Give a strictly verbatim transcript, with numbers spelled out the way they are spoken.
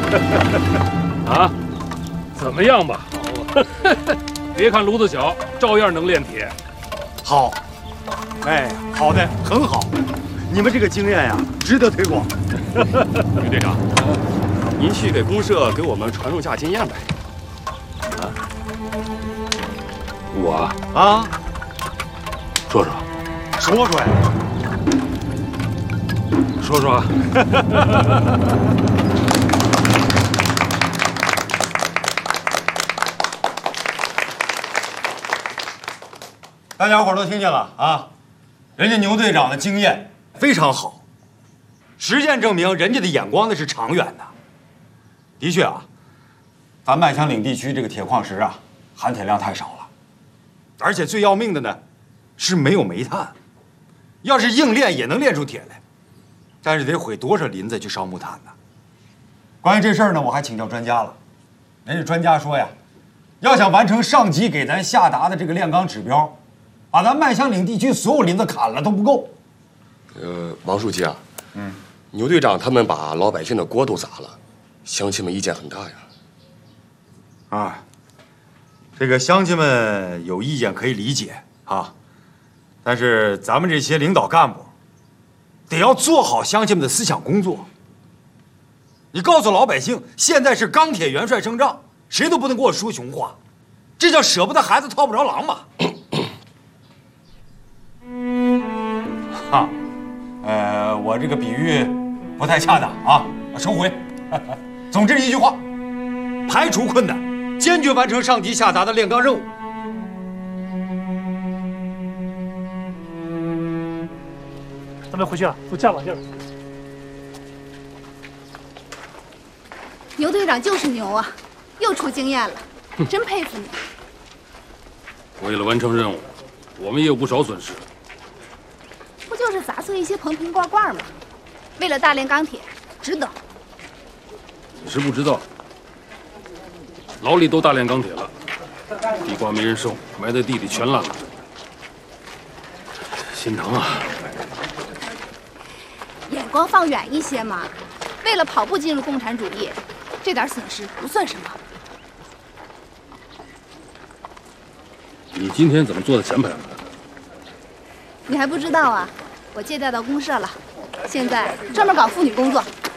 啊，怎么样吧？别看炉子小，照样能炼铁。 好，哎，好的，很好。你们这个经验呀，值得推广。 于队长，您去给公社给我们传授下经验呗。 啊，我啊， 说说， 说说呀， 说说。 大家伙都听见了啊，人家牛队长的经验非常好，实践证明人家的眼光那是长远的。的确啊，咱麦香岭地区这个铁矿石啊，含铁量太少了，而且最要命的呢，是没有煤炭。要是硬炼也能炼出铁来，但是得毁多少林子去烧木炭呢？关于这事儿呢，我还请教专家了，人家专家说呀，要想完成上级给咱下达的这个炼钢指标，把咱麦香岭地区所有林子砍了都不够。 呃，王书记啊，嗯，牛队长他们把老百姓的锅都砸了，乡亲们意见很大呀。 啊，这个乡亲们有意见可以理解啊，但是咱们这些领导干部得要做好乡亲们的思想工作。你告诉老百姓，现在是钢铁元帅声仗，谁都不能给我说熊话，这叫舍不得孩子套不着狼嘛。啊，呃，我这个比喻不太恰当啊，收回。总之一句话，排除困难，坚决完成上级下达的炼钢任务。 咱们回去啊，都加把劲儿。 牛队长就是牛啊，又出经验了，真佩服你。 为了完成任务，我们也有不少损失。 不就是砸碎一些瓶瓶罐罐吗？为了大炼钢铁，值得。 你是不知道，老李都大炼钢铁了，地瓜没人收，埋在地里全烂了，心疼啊！ 眼光放远一些嘛，为了跑步进入共产主义，这点损失不算什么。 你今天怎么坐在前排了？ 你还不知道啊？我借调到公社了，现在专门搞妇女工作。